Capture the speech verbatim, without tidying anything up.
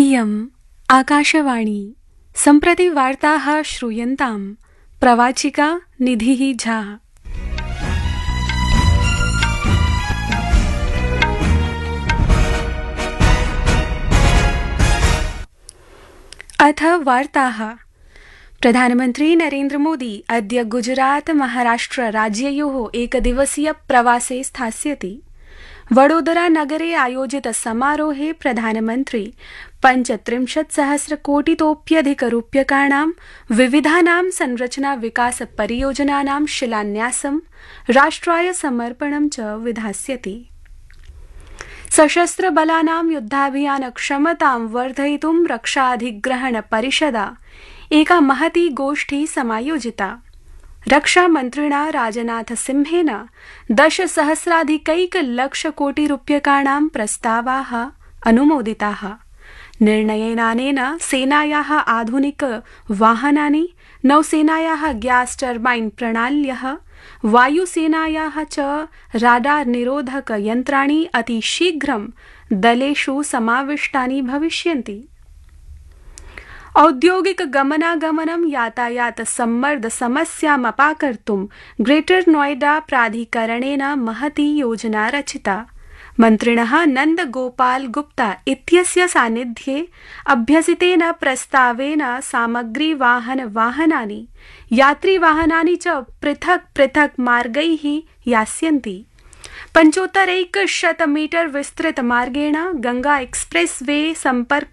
इयम् आकाशवाणी सम्प्रति वार्ताः श्रूयन्ताम् प्रवाचिका निधिः झा। अथ वार्ताः। प्रधानमन्त्री नरेन्द्र मोदी अद्य गुजरात महाराष्ट्र राज्ययोः एकदिवसीय प्रवासे स्थास्यति। वडोदरा नगरे आयोजित समारोहे प्रधानमन्त्री पञ्चत्रिंशत् सहस्रकोटितोप्यधिकरूप्यकाणां विविधानां संरचना विकास परियोजनानां शिलान्यासं राष्ट्राय समर्पणं च विधास्यति। सशस्त्र बलानां युद्धाभियान क्षमतां वर्धयितुं रक्षाधिग्रहण परिषदा एका महती गोष्ठी समायोजिता। रक्षामन्त्रिणा राजनाथ सिंहेन दशसहस्राधिकैकलक्षकोटिरूप्यकाणां प्रस्तावाः अनुमोदिताः। निर्णयेनानेन सेनायाः आधुनिक वाहनानि, नौसेनायाः ग्यास् टर्बाइन प्रणाल्यः, वायुसेनायाः च राडार निरोधक यन्त्राणि अतिशीघ्रं दलेषु समाविष्टानि भविष्यन्ति। औद्योगिक गमनागमनं यातायात सम्मर्द समस्यामपाकर्तुं ग्रेटर नोएडा प्राधिकरणेन महती योजना रचिता। मन्त्रिणः नन्द गोपाल गुप्ता इत्यस्य सान्निध्ये अभ्यसितेन प्रस्तावेन सामग्री वाहन वाहनानि, यात्रिवाहनानि च पृथक् पृथक् मार्गैः यास्यन्ति। पञ्चोत्तरैकशत मीटर विस्तृत मार्गेण गंगा एक्सप्रेस वे संपर्क